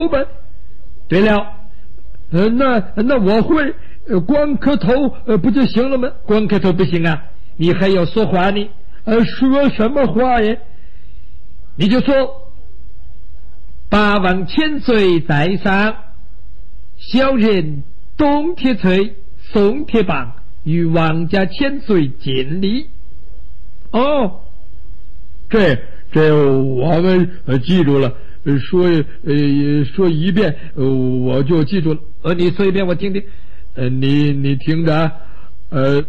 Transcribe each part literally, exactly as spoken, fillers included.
呗。对了，呃，那那我会，呃，光磕头，呃，不就行了吗？光磕头不行啊，你还要说话呢。呃，说什么话呀？你就说，八王千岁在上，小人东铁锤，宋铁棒，与王家千岁尽礼。哦，这这我们呃记住了，呃说呃说一遍，呃我就记住了。呃，你说一遍我听听。呃，你你听着啊，呃，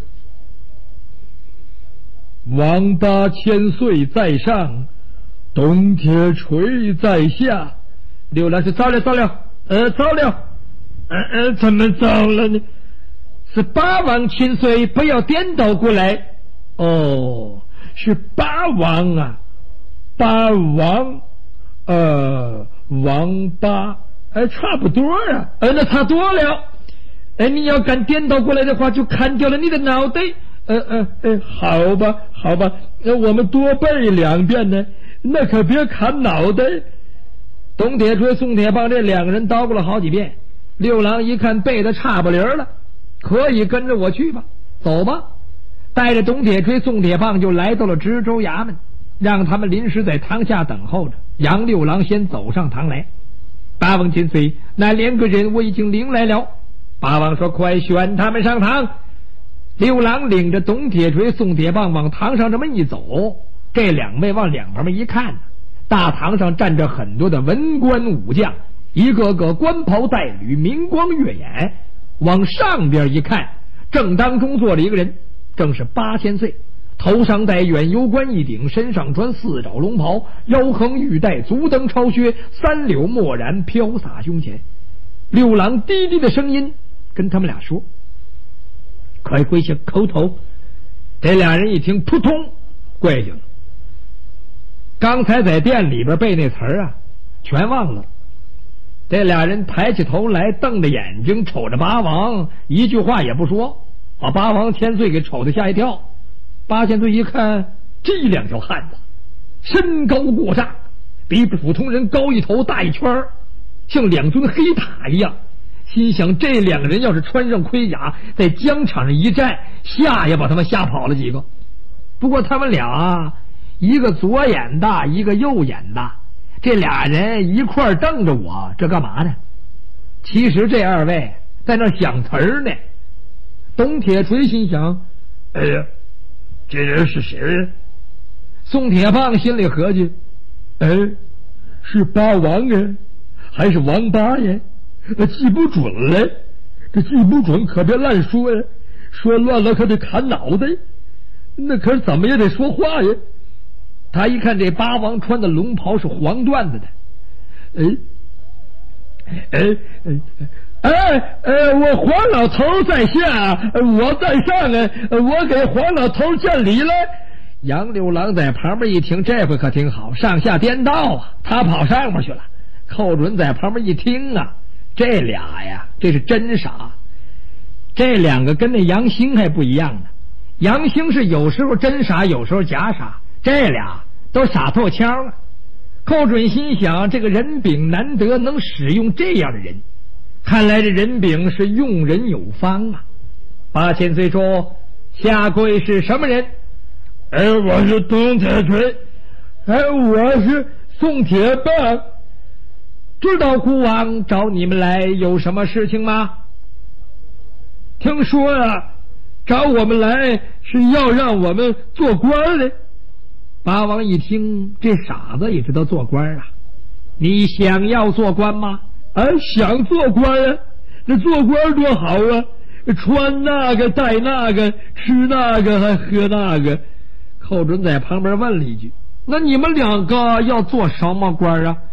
王八千岁在上，东铁锤在下。刘老师糟了糟了，呃糟了，呃呃怎么糟了呢？是八王千岁不要颠倒过来。哦，是八王啊，八王，呃，王八，哎，差不多啊，呃，那差多了。哎，你要敢颠倒过来的话，就砍掉了你的脑袋。呃呃呃，好吧，好吧，那我们多背两遍呢，那可别砍脑袋。东铁锤、宋铁棒这两个人叨咕了好几遍。六郎一看背的差不离了，可以跟着我去吧，走吧。带着东铁锤、宋铁棒就来到了知州衙门，让他们临时在堂下等候着。杨六郎先走上堂来。八王千岁，那两个人我已经领来了。八王说：“快选他们上堂。”六郎领着东铁锤、宋铁棒往堂上这么一走，这两位往两旁边一看，大堂上站着很多的文官武将，一个个官袍带履，明光跃眼。往上边一看，正当中坐着一个人，正是八千岁，头上戴远游冠一顶，身上穿四爪龙袍，腰横玉带，足蹬超靴，三绺墨染飘洒胸前。六郎低低的声音跟他们俩说：“快跪下叩头。”这俩人一听，扑通跪下了。刚才在店里边背那词儿啊，全忘了。这俩人抬起头来，瞪着眼睛瞅着八王，一句话也不说，把八王千岁给瞅得吓一跳。八千岁一看，这两条汉子身高过丈，比普通人高一头大一圈，像两尊黑塔一样。心想这两个人要是穿上盔甲，在疆场上一站，吓也把他们吓跑了几个。不过他们俩一个左眼大，一个右眼大，这俩人一块瞪着我，这干嘛呢？其实这二位在那想词儿呢。东铁锤心想：哎呀，这人是谁呀？宋铁棒心里合计：哎，是八王呀，还是王八呀？记不准了，这记不准可别乱说呀，说乱了可得砍脑袋，那可是怎么也得说话呀。他一看这八王穿的龙袍是黄缎子的，哎哎哎哎哎，我黄老头在下，我在上啊，我给黄老头见礼了。杨六郎在旁边一听，这回可挺好，上下颠倒啊，他跑上面去了。寇准在旁边一听啊，这俩呀，这是真傻。这两个跟那杨兴还不一样呢，杨兴是有时候真傻，有时候假傻，这俩都傻透腔了。寇准心想，这个任炳难得能使用这样的人，看来这任炳是用人有方啊。八千岁说：“下跪是什么人？”哎，我是东铁锤。哎，我是宋铁棒。知道孤王找你们来有什么事情吗？听说啊，找我们来是要让我们做官的。八王一听，这傻子也知道做官啊。你想要做官吗？啊，想做官啊，那做官多好啊，穿那个戴那个，吃那个还喝那个。寇准在旁边问了一句：“那你们两个要做什么官啊？”